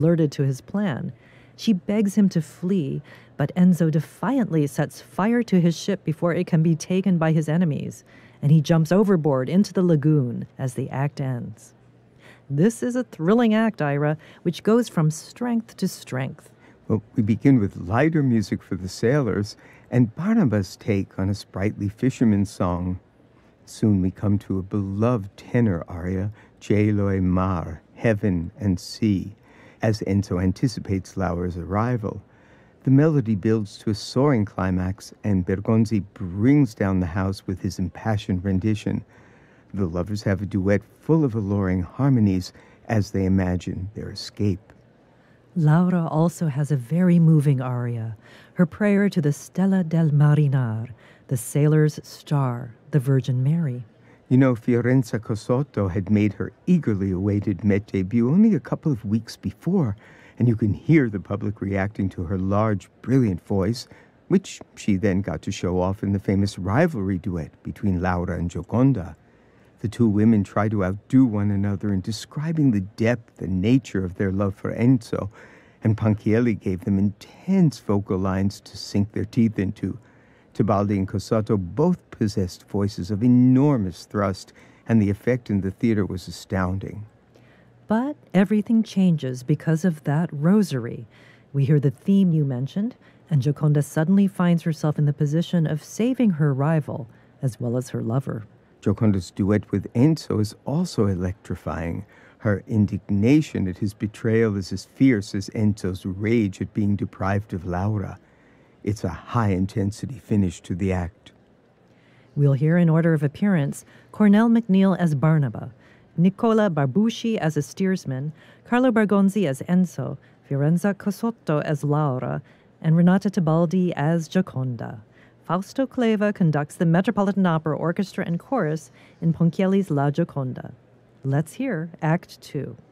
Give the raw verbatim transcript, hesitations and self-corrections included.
alerted to his plan. She begs him to flee, but Enzo defiantly sets fire to his ship before it can be taken by his enemies, and he jumps overboard into the lagoon as the act ends. This is a thrilling act, Ira, which goes from strength to strength. Well, we begin with lighter music for the sailors and Barnabas' take on a sprightly fisherman's song. Soon we come to a beloved tenor aria, Cielo e Mar, Heaven and Sea, as Enzo anticipates Laura's arrival. The melody builds to a soaring climax, and Bergonzi brings down the house with his impassioned rendition. The lovers have a duet full of alluring harmonies as they imagine their escape. Laura also has a very moving aria, her prayer to the Stella del Marinar, the sailor's star, the Virgin Mary. You know, Fiorenza Cosotto had made her eagerly awaited Met debut only a couple of weeks before, and you can hear the public reacting to her large, brilliant voice, which she then got to show off in the famous rivalry duet between Laura and Gioconda. The two women try to outdo one another in describing the depth and nature of their love for Enzo, and Ponchielli gave them intense vocal lines to sink their teeth into. Tebaldi and Cosotto both possessed voices of enormous thrust, and the effect in the theater was astounding. But everything changes because of that rosary. We hear the theme you mentioned, and Gioconda suddenly finds herself in the position of saving her rival as well as her lover. Gioconda's duet with Enzo is also electrifying. Her indignation at his betrayal is as fierce as Enzo's rage at being deprived of Laura. It's a high-intensity finish to the act. We'll hear in order of appearance Cornell MacNeil as Barnaba, Nicola Barbucci as a steersman, Carlo Bergonzi as Enzo, Fiorenza Cosotto as Laura, and Renata Tebaldi as Gioconda. Fausto Cleva conducts the Metropolitan Opera Orchestra and Chorus in Ponchielli's La Gioconda. Let's hear Act Two.